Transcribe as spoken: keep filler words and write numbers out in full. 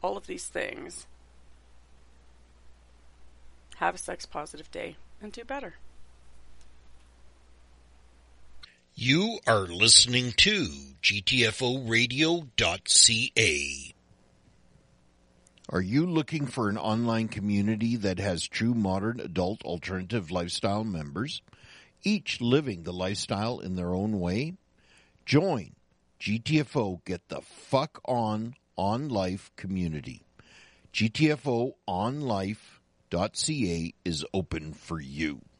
all of these things. Have a sex-positive day and do better. You are listening to G T F O radio dot C A. Are you looking for an online community that has true modern adult alternative lifestyle members, each living the lifestyle in their own way? Join G T F O Get the Fuck On On Life community. G T F O on life dot C A is open for you.